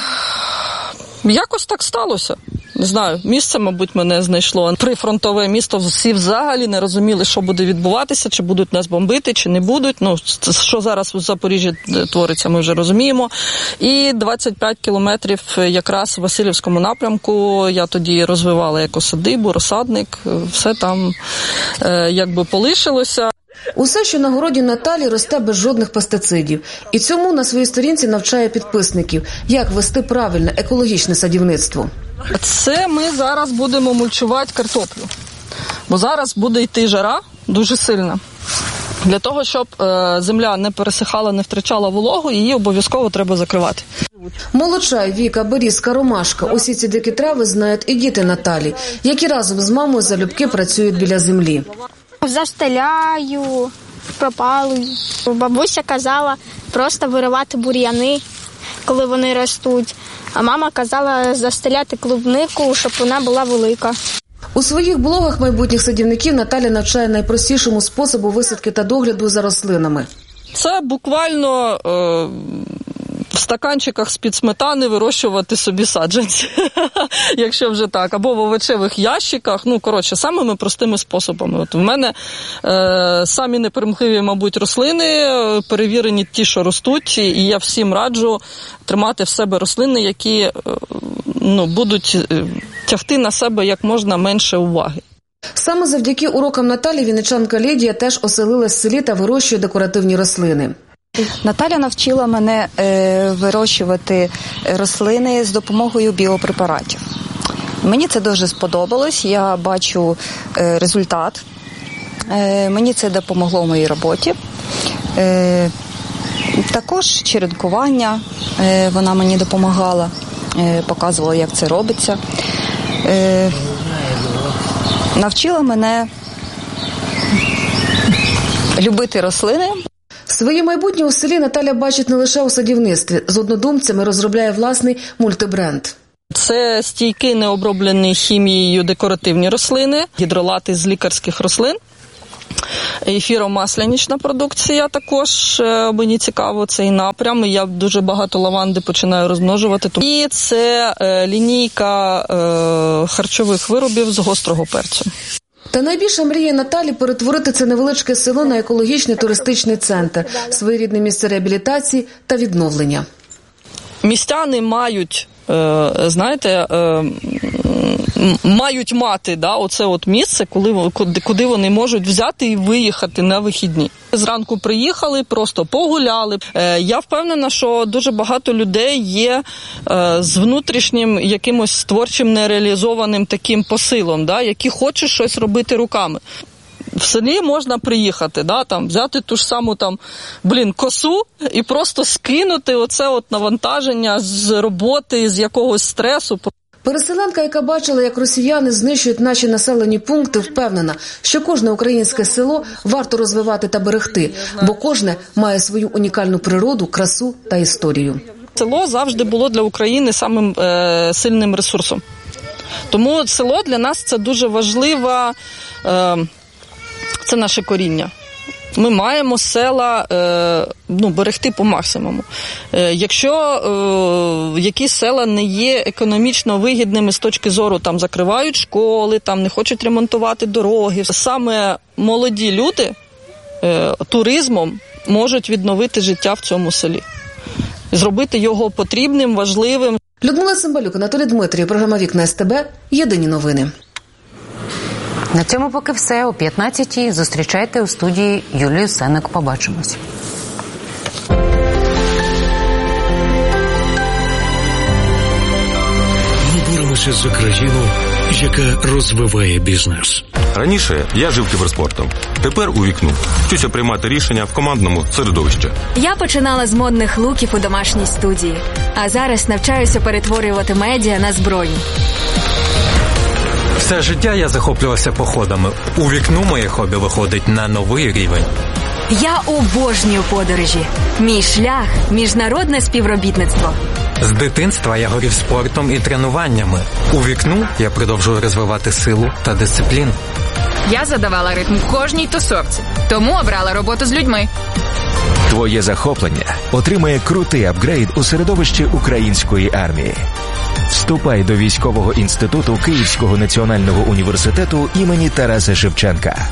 якось так сталося. Не знаю, місце, мабуть, мене знайшло. Прифронтове місто, всі взагалі не розуміли, що буде відбуватися, чи будуть нас бомбити, чи не будуть. Ну, що зараз у Запоріжжі твориться, ми вже розуміємо. І двадцять п'ять кілометрів якраз в Василівському напрямку я тоді розвивала екосадибу, розсадник, все там е, якби полишилося. Усе, що на городі Наталі, росте без жодних пестицидів. І цьому на своїй сторінці навчає підписників, як вести правильне екологічне садівництво. Це ми зараз будемо мульчувати картоплю, бо зараз буде йти жара дуже сильна. Для того, щоб е, земля не пересихала, не втрачала вологу, її обов'язково треба закривати. Молочай, віка, берізка, ромашка – усі ці дикі трави знають і діти Наталі, які разом з мамою залюбки працюють біля землі. Застеляю, пропалую. Бабуся казала просто виривати бур'яни, коли вони ростуть. А мама казала застеляти клубнику, щоб вона була велика. У своїх блогах майбутніх садівників Наталя навчає найпростішому способу висадки та догляду за рослинами. Це буквально е, в стаканчиках з-під сметани вирощувати собі саджанці, якщо вже так, або в овочевих ящиках, ну, коротше, самими простими способами. От в мене е, самі неперемхливі, мабуть, рослини, перевірені ті, що ростуть, і я всім раджу тримати в себе рослини, які е, ну, будуть тягти на себе як можна менше уваги. Саме завдяки урокам Наталі вінничанка Лідія теж оселилась в селі та вирощує декоративні рослини. Наталя навчила мене е, вирощувати рослини з допомогою біопрепаратів. Мені це дуже сподобалось, я бачу е, результат. Е, мені це допомогло в моїй роботі. Е, також черенкування е, вона мені допомагала, е, показувала, як це робиться. Е, навчила мене любити рослини. Своє майбутнє у селі Наталя бачить не лише у садівництві. З однодумцями розробляє власний мультибренд. Це стійкі необроблені хімією декоративні рослини, гідролати з лікарських рослин. Ефіромаслянічна продукція також, мені цікаво цей напрям. Я дуже багато лаванди починаю розмножувати. І це лінійка харчових виробів з гострого перцю. Та найбільша мрія Наталі – перетворити це невеличке село на екологічний туристичний центр, своєрідне місце реабілітації та відновлення. Містяни мають, знаєте, мають мати, да, оце от місце, коли, куди вони можуть взяти і виїхати на вихідні. Зранку приїхали, просто погуляли. Я впевнена, що дуже багато людей є з внутрішнім якимось творчим нереалізованим таким посилом, да, які хочуть щось робити руками. В селі можна приїхати, да, там, взяти ту ж саму там, блін, косу і просто скинути оце от навантаження з роботи, з якогось стресу. Переселенка, яка бачила, як росіяни знищують наші населені пункти, впевнена, що кожне українське село варто розвивати та берегти, бо кожне має свою унікальну природу, красу та історію. Село завжди було для України самим е, сильним ресурсом. Тому село для нас це дуже важливо, е, це наше коріння. Ми маємо села е, ну, берегти по максимуму. Е, якщо е, якісь села не є економічно вигідними з точки зору, там закривають школи, там не хочуть ремонтувати дороги, саме молоді люди е, туризмом можуть відновити життя в цьому селі. Зробити його потрібним, важливим. Людмила Цимбалюк, Анатолій Дмитрій, програма «Вікна СТБ», єдині новини. На цьому поки все. О п'ятнадцятій зустрічайте у студії Юлію Сенек. Побачимось. Ми боремося за країну, яка розвиває бізнес. Раніше я жив кіберспортом. Тепер у вікну. Вчуся приймати рішення в командному середовищі. Я починала з модних луків у домашній студії. А зараз навчаюся перетворювати медіа на зброю. Все життя я захоплювався походами. У вікну моє хобі виходить на новий рівень. Я обожнюю подорожі. Мій шлях – міжнародне співробітництво. З дитинства я горів спортом і тренуваннями. У вікну я продовжую розвивати силу та дисципліну. Я задавала ритм в кожній тусовці, тому обрала роботу з людьми. Твоє захоплення отримає крутий апгрейд у середовищі української армії. Вступай до військового інституту Київського національного університету імені Тараса Шевченка.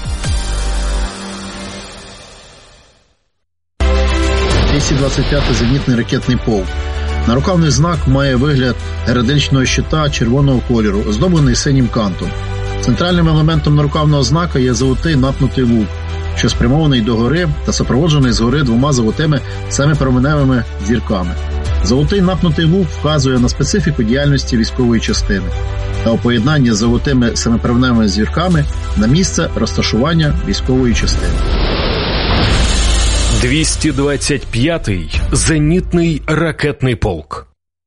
двісті двадцять п'ятий зенітний ракетний полк. Нарукавний знак має вигляд героїчного щита червоного кольору, оздоблений синім кантом. Центральним елементом нарукавного знака є золотий напнутий лук, що спрямований до гори та супроводжений згори двома золотими семипроменевими зірками. Золотий напнутий лук вказує на специфіку діяльності військової частини та у поєднанні з золотими семипроменевими зірками на місце розташування військової частини. двісті двадцять п'ятий зенітний ракетний полк.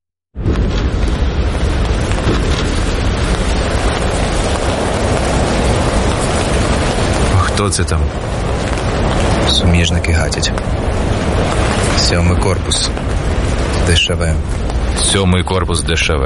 Хто це там? Суміжники гатять. Сьомий корпус. ДШВ. Сьомий корпус ДШВ.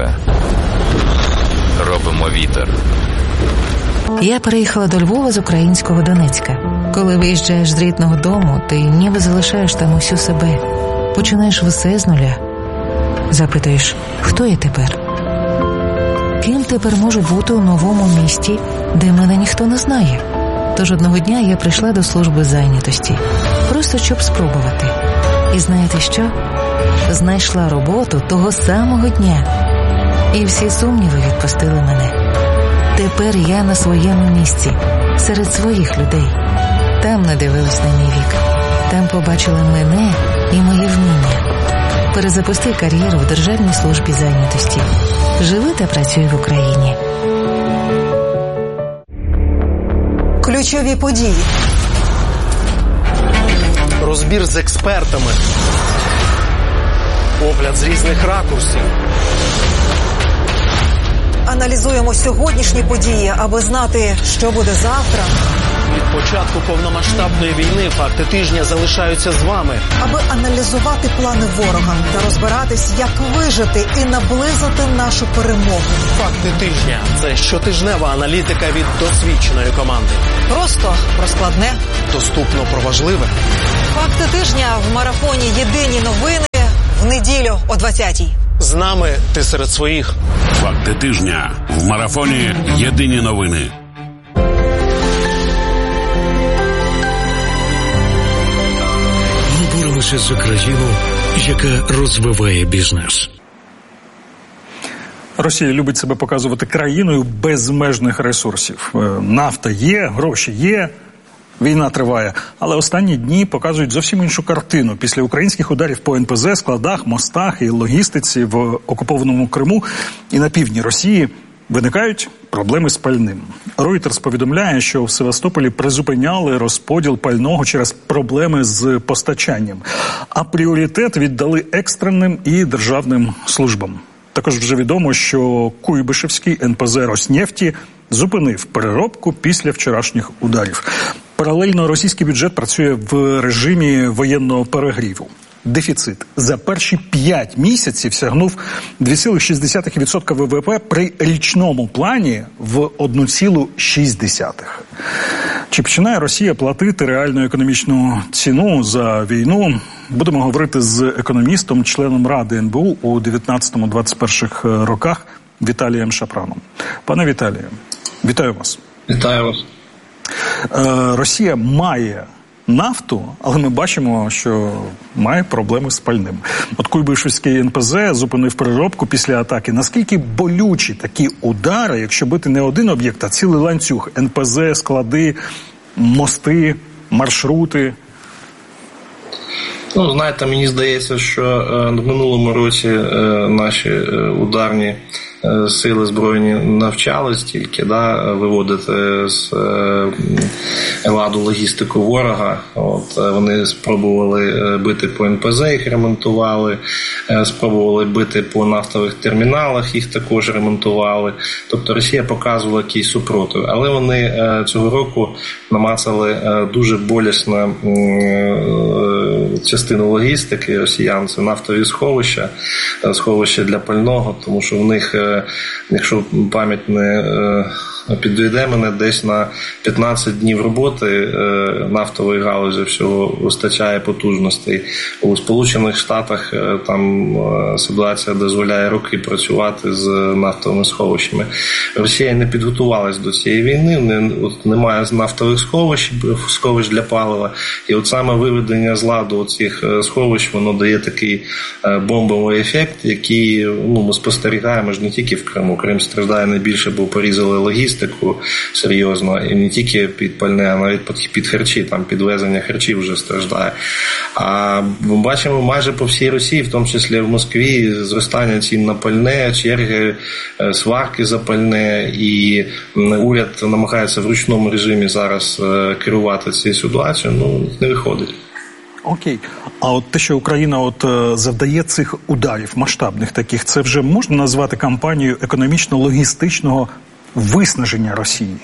Робимо вітер. Я переїхала до Львова з українського Донецька. Коли виїжджаєш з рідного дому, ти ніби залишаєш там усю себе. Починаєш все з нуля. Запитуєш, хто я тепер? Ким тепер можу бути у новому місті, де мене ніхто не знає? Тож одного дня я прийшла до служби зайнятості. Просто щоб спробувати. І знаєте що? Знайшла роботу того самого дня. І всі сумніви відпустили мене. Тепер я на своєму місці, серед своїх людей. Там не дивились на мій вік. Там побачили мене і мої вміння. Перезапусти кар'єру в Державній службі зайнятості. Живи та працюй в Україні. Ключові події. Розбір з експертами. Огляд з різних ракурсів. Аналізуємо сьогоднішні події, аби знати, що буде завтра. Від початку повномасштабної війни факти тижня залишаються з вами. Аби аналізувати плани ворога та розбиратись, як вижити і наблизити нашу перемогу. Факти тижня – це щотижнева аналітика від досвідченої команди. Просто про складне. Доступно про важливе. Факти тижня в марафоні «Єдині новини» в неділю о двадцятій. З нами ти серед своїх. Факти тижня в марафоні «Єдині новини». Ми боремося за країну, яка розвиває бізнес. Росія любить себе показувати країною безмежних ресурсів. Нафта є, гроші є, війна триває. Але останні дні показують зовсім іншу картину. Після українських ударів по ен пе зе, складах, мостах і логістиці в окупованому Криму і на півдні Росії виникають проблеми з пальним. Reuters повідомляє, що в Севастополі призупиняли розподіл пального через проблеми з постачанням. А пріоритет віддали екстреним і державним службам. Також вже відомо, що Куйбишевський ен пе зе «Роснефті» зупинив переробку після вчорашніх ударів. Паралельно російський бюджет працює в режимі воєнного перегріву. Дефіцит за перші п'ять місяців сягнув два цілих шість десятих відсотка ве ве пе при річному плані в один цілих шість десятих. Чи починає Росія платити реальну економічну ціну за війну? Будемо говорити з економістом, членом Ради ен бе у у дев'ятнадцятому-двадцять перших роках Віталієм Шапраном. Пане Віталію, вітаю вас. Вітаю вас. Росія має нафту, але ми бачимо, що має проблеми з пальним. От Куйбишевський ен пе зе зупинив переробку після атаки. Наскільки болючі такі удари, якщо бити не один об'єкт, а цілий ланцюг? ен пе зе, склади, мости, маршрути? Ну, знаєте, мені здається, що е, в минулому році е, наші е, ударні е, сили збройні навчались тільки да, виводити з е, ладу логістику ворога. От, е, вони спробували е, бити по ен пе зе, їх ремонтували, е, спробували бити по нафтових терміналах, їх також ремонтували. Тобто Росія показувала якийсь супротив. Але вони е, цього року намацали е, дуже болісно е, частину логістики росіян, це нафтові сховища, сховища для пального, тому що в них, якщо пам'ять не підведе мене, десь на п'ятнадцять днів роботи нафтової галузі всього вистачає потужностей. У Сполучених Штатах там ситуація дозволяє роки працювати з нафтовими сховищами. Росія не підготувалась до цієї війни, не, от немає нафтових сховищ, сховищ для палива, і от саме виведення з ладу цих сховищ, воно дає такий бомбовий ефект, який ну, ми спостерігаємо ж не тільки в Криму. Крим страждає найбільше, бо порізали логістику серйозно, і не тільки під пальне, а навіть під харчі, там підвезення харчів вже страждає. А ми бачимо майже по всій Росії, в тому числі в Москві, зростання цін на пальне, черги, сварки за пальне, і уряд намагається в ручному режимі зараз керувати цією ситуацією, ну, не виходить. Окей. А от те, що Україна от завдає цих ударів масштабних таких, це вже можна назвати кампанією економічно-логістичного виснаження Росії?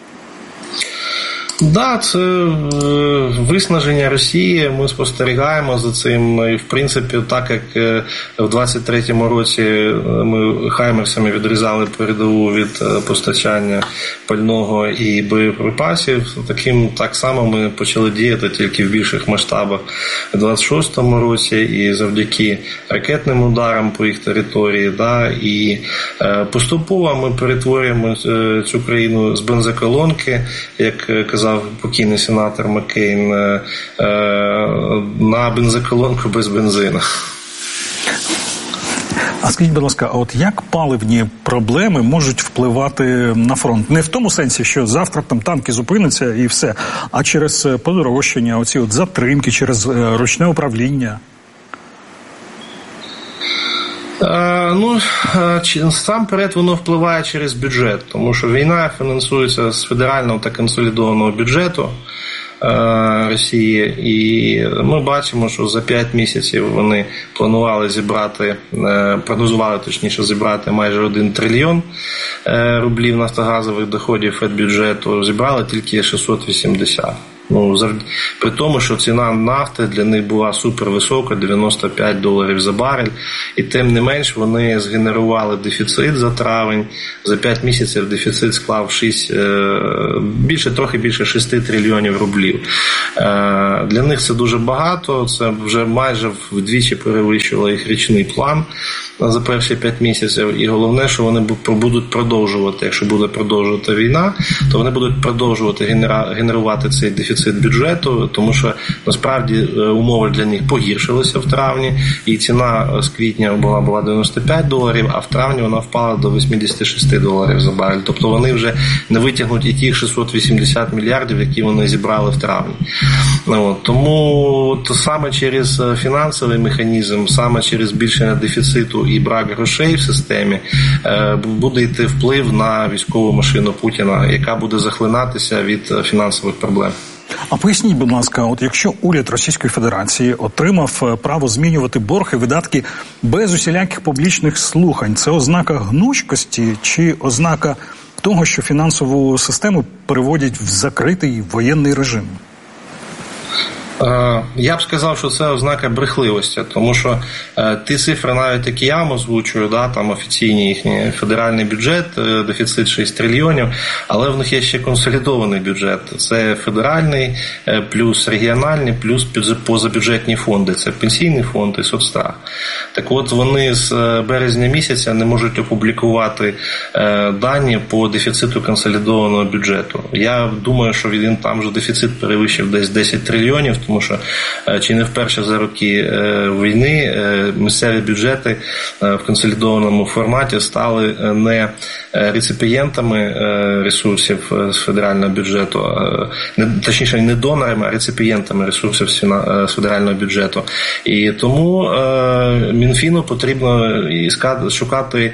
Так, да, це виснаження Росії, ми спостерігаємо за цим. І, в принципі, так як в двадцять третьому році ми хаймерсами відрізали передову від постачання пального і боєприпасів, таким так само ми почали діяти тільки в більших масштабах в двадцять шостому році, і завдяки ракетним ударам по їх території, да, і поступово ми перетворюємо цю країну з бензоколонки, як казав покійний сенатор Маккейн, на бензоколонку без бензину. А скажіть, будь ласка, а от як паливні проблеми можуть впливати на фронт? Не в тому сенсі, що завтра там танки зупиняться і все, а через подорожчання, оці от затримки, через ручне управління? Е, ну, насамперед воно впливає через бюджет, тому що війна фінансується з федерального та консолідованого бюджету Росії, і ми бачимо, що за п'ять місяців вони планували зібрати, прогнозували точніше зібрати майже один трильйон рублів нафтогазових доходів від бюджету, зібрали тільки шістсот вісімдесят. Ну, при тому, що ціна нафти для них була супервисока, дев'яносто п'ять доларів за барель, і тим не менш вони згенерували дефіцит за травень, за п'ять місяців дефіцит склав шість, більше, трохи більше шести трильйонів рублів. Для них це дуже багато, це вже майже вдвічі перевищило їх річний план за перші п'ять місяців, і головне, що вони будуть продовжувати, якщо буде продовжувати війна, то вони будуть продовжувати генерувати цей дефіцит бюджету, тому що насправді умови для них погіршилися в травні, і ціна з квітня була, була дев'яносто п'ять доларів, а в травні вона впала до вісімдесят шість доларів за барель. Тобто вони вже не витягнуть і тих шістсот вісімдесят мільярдів, які вони зібрали в травні. От, тому то саме через фінансовий механізм, саме через збільшення дефіциту і брак грошей в системі буде йти вплив на військову машину Путіна, яка буде захлинатися від фінансових проблем. А поясніть, будь ласка, от якщо уряд Російської Федерації отримав право змінювати борг і видатки без усіляких публічних слухань, це ознака гнучкості чи ознака того, що фінансову систему переводять в закритий воєнний режим? Я б сказав, що це ознака брехливості, тому що е, ті цифри, навіть які я вам озвучую, да, там офіційні їхні федеральний бюджет, е, дефіцит шість трильйонів, але в них є ще консолідований бюджет. Це федеральний, е, плюс регіональний, плюс позабюджетні фонди. Це пенсійний фонд і соцстрах. Так от вони з березня місяця не можуть опублікувати е, дані по дефіциту консолідованого бюджету. Я думаю, що він там вже дефіцит перевищив десь десять трильйонів, тому що чи не вперше за роки війни місцеві бюджети в консолідованому форматі стали не реципієнтами ресурсів з федерального бюджету, точніше не донорами, а реципієнтами ресурсів з федерального бюджету. І тому Мінфіну потрібно шукати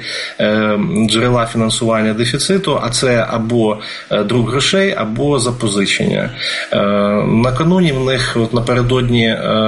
джерела фінансування дефіциту, а це або друк грошей, або запозичення. Накануні в них от напередодні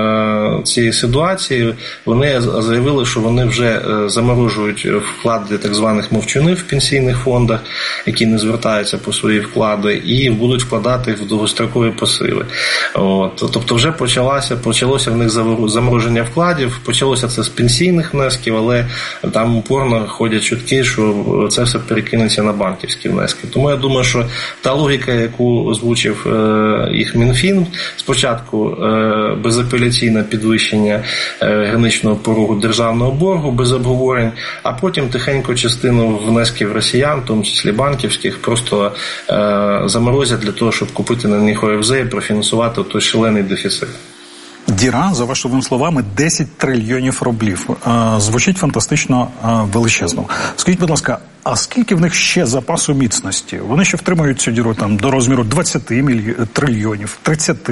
е, цієї ситуації вони заявили, що вони вже е, заморожують вклади так званих мовчунів в пенсійних фондах, які не звертаються по свої вклади, і будуть вкладати в довгострокові пасиви. От, тобто вже почалося, почалося в них замороження вкладів, почалося це з пенсійних внесків, але там упорно ходять чутки, що це все перекинеться на банківські внески. Тому я думаю, що та логіка, яку озвучив е, їх Мінфін, спочатку безапеляційне підвищення граничного порогу державного боргу без обговорень, а потім тихенько частину внесків росіян, в тому числі банківських, просто заморозять для того, щоб купити на них ОФЗ і профінансувати той шалений дефіцит. Діра, за вашими словами, десять трильйонів рублів. Звучить фантастично величезно. Скажіть, будь ласка, а скільки в них ще запасу міцності? Вони ще втримують цю діру там до розміру двадцять трильйонів, тридцять,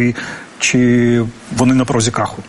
чи вони на порозі краху?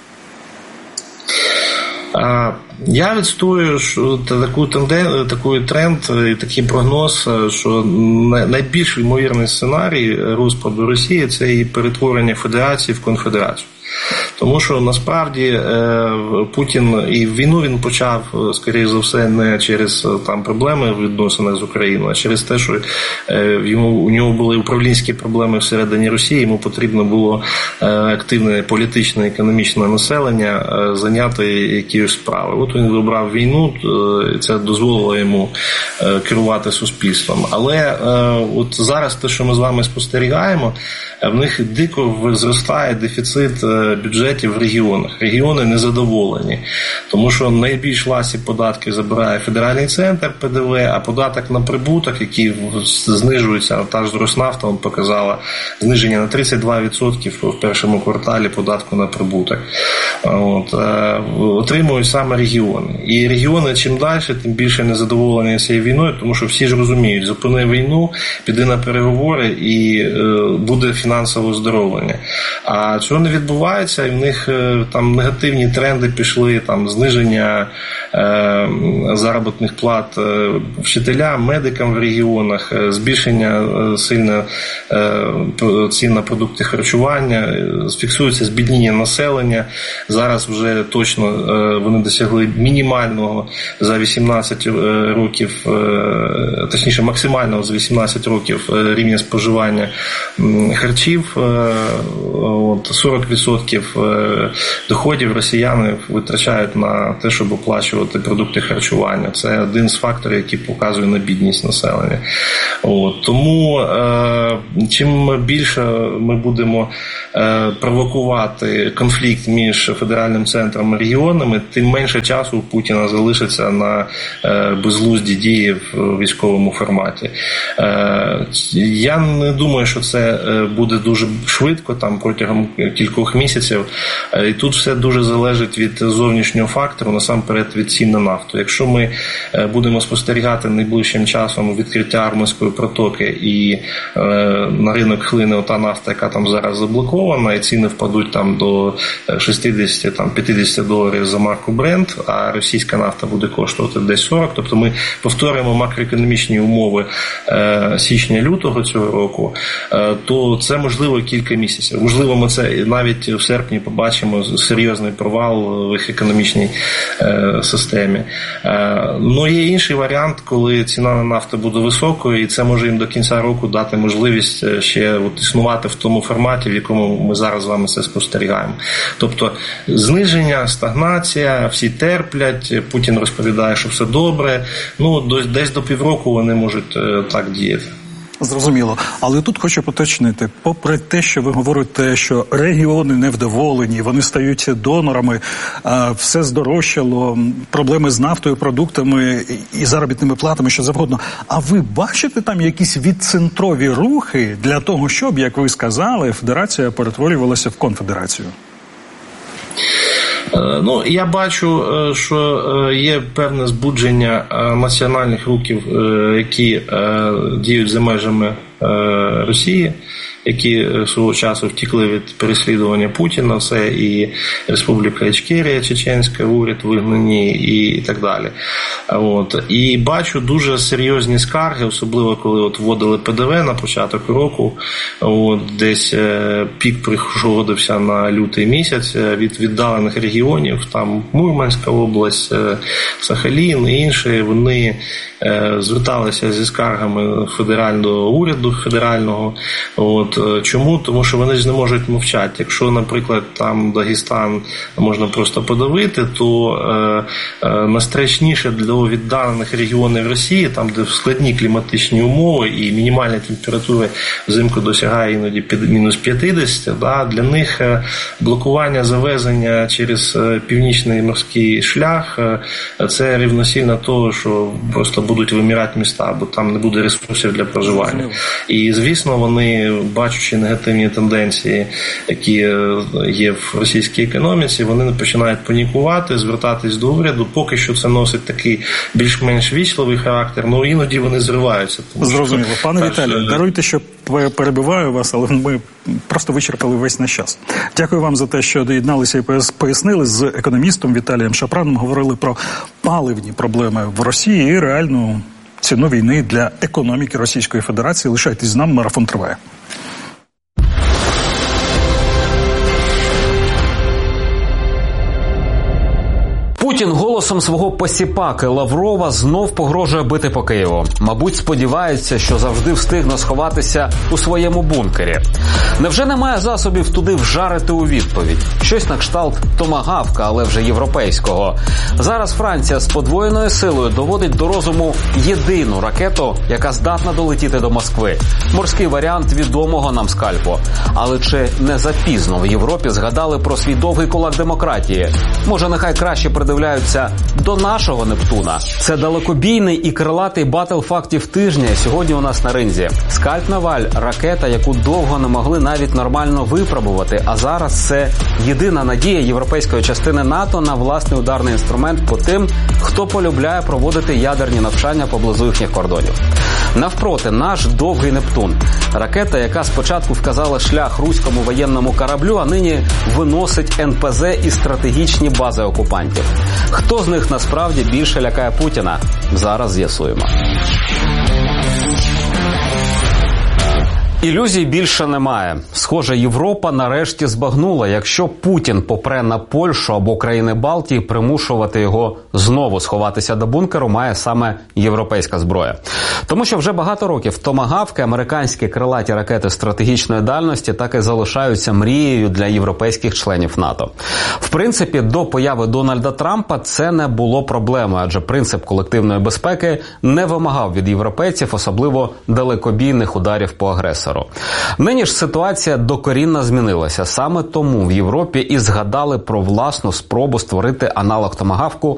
Я відстоюю таку тенден, такий тренд і такий прогноз, що найбільш ймовірний сценарій розпаду Росії – це її перетворення федерації в конфедерацію. Тому що насправді Путін і війну він почав, скоріше за все, не через там проблеми в відносинах з Україною, а через те, що йому, у нього були управлінські проблеми всередині Росії, йому потрібно було активне політичне, економічне населення зайняти якісь справи. От він вибрав війну, і це дозволило йому керувати суспільством. Але от зараз те, що ми з вами спостерігаємо, в них дико зростає дефіцит бюджету бюджетів в регіонах. Регіони незадоволені, тому що найбільш ласі податки забирає федеральний центр Пе Де Ве, а податок на прибуток, який знижується, та ж Роснафта он показала зниження на тридцять два відсотки в першому кварталі податку на прибуток. От, отримують саме регіони. І регіони чим далі, тим більше незадоволені цією війною, тому що всі ж розуміють, зупини війну, піди на переговори і е, буде фінансове оздоровлення. А цього не відбувається, і в них е, там негативні тренди пішли, там зниження е, заробітних плат е, вчителям, медикам в регіонах, е, збільшення е, сильно е, цін на продукти харчування, е, фіксується збідніння населення. Зараз вже точно е, вони досягли мінімального за вісімнадцять років, е, точніше максимального за вісімнадцять років рівня споживання харчів. От, сорок відсотків доходів росіяни витрачають на те, щоб оплачувати продукти харчування. Це один з факторів, який показує на бідність населення. От, тому е, чим більше ми будемо е, провокувати конфлікт між федеральним центром і регіонами, тим менше часу у Путіна залишиться на е, безглузді дії в військовому форматі. Е, я не думаю, що це буде дуже швидко, там протягом кількох місяців. Е, і тут все дуже залежить від зовнішнього фактору, насамперед від цін на нафту. Якщо ми е, будемо спостерігати найближчим часом відкриття Армузької протоки і е, на ринок хлине ота нафта, яка там зараз заблокована, і ціни впадуть там до шістдесят-п'ятдесят доларів за марку Brent, а російська нафта буде коштувати десь сорок, тобто ми повторимо макроекономічні умови е, січня-лютого цього року, е, то це можливо кілька місяців. Можливо, ми це навіть в серпні побачимо серйозний провал в їх економічній е, системі. Е, ну, є інший варіант, коли ціна на нафту буде високою, і це може їм до кінця року дати можливість ще от, існувати в тому форматі, в якому ми зараз з вами це спостерігаємо. Тобто зниження, стагнація, всі терплять, Путін розповідає, що все добре. Ну, десь до півроку вони можуть так діяти. Зрозуміло. Але тут хочу поточнити, попри те, що ви говорите, що регіони невдоволені, вони стають донорами, все здорожчало, проблеми з нафтою, продуктами і заробітними платами, що завгодно. А ви бачите там якісь відцентрові рухи для того, щоб, як ви сказали, федерація перетворювалася в конфедерацію? Ну, я бачу, що є певне збудження національних рухів, які діють за межами Росії, які свого часу втекли від переслідування Путіна, це і Республіка Ічкерія, чеченська, уряд вигнані і так далі. От. І бачу дуже серйозні скарги, особливо коли от вводили Пе Де Ве на початок року, от, десь пік приходився на лютий місяць від віддалених регіонів, там Мурманська область, Сахалін і інші, вони зверталися зі скаргами федерального уряду, федерального. От. Чому? Тому що вони ж не можуть мовчати. Якщо, наприклад, там Дагестан можна просто подавити, то е, е, найстрашніше для віддалених регіонів Росії, там, де складні кліматичні умови і мінімальні температури взимку досягає іноді під мінус п'ятдесят, да, для них блокування завезення через північний морський шлях – це рівносильно того, що просто будуть вимирати міста, бо там не буде ресурсів для проживання. І, звісно, вони, бачачи негативні тенденції, які є в російській економіці, вони починають панікувати, звертатись до уряду. Поки що це носить такий більш-менш вічливий характер, але іноді вони зриваються. Зрозуміло. Пане так, Віталію, даруйте, що перебиваю вас, але ми просто вичерпали весь наш час. Дякую вам за те, що доєдналися і пояснили. З економістом Віталієм Шапраном говорили про паливні проблеми в Росії і реальну ціну війни для економіки Російської Федерації. Лишайтесь з нами, марафон триває. Путін голосом свого посіпаки Лаврова знов погрожує бити по Києву. Мабуть, сподівається, що завжди встигне сховатися у своєму бункері. Невже немає засобів туди вжарити у відповідь? Щось на кшталт томагавка, але вже європейського. Зараз Франція з подвоєною силою доводить до розуму єдину ракету, яка здатна долетіти до Москви. Морський варіант відомого нам скальпу. Але чи не запізно в Європі згадали про свій довгий кулак демократії? Може, нехай краще придивляються до нашого Нептуна? Це далекобійний і крилатий батл фактів тижня сьогодні у нас на ринзі. Скальп Наваль – ракета, яку довго не могли навіть нормально випробувати, а зараз це єдина надія європейської частини НАТО на власний ударний інструмент по тим, хто полюбляє проводити ядерні навчання поблизу їхніх кордонів. Навпроти, наш довгий Нептун – ракета, яка спочатку вказала шлях руському воєнному кораблю, а нині виносить ен пе зет і стратегічні бази окупантів. Хто з них насправді більше лякає Путіна? Зараз з'ясуємо. Ілюзій більше немає. Схоже, Європа нарешті збагнула, якщо Путін попре на Польщу або країни Балтії, примушувати його знову сховатися до бункеру має саме європейська зброя. Тому що вже багато років томагавки, американські крилаті ракети стратегічної дальності, так і залишаються мрією для європейських членів НАТО. В принципі, до появи Дональда Трампа це не було проблемою, адже принцип колективної безпеки не вимагав від європейців особливо далекобійних ударів по агресору. Нині ж ситуація докорінно змінилася. Саме тому в Європі і згадали про власну спробу створити аналог томагавку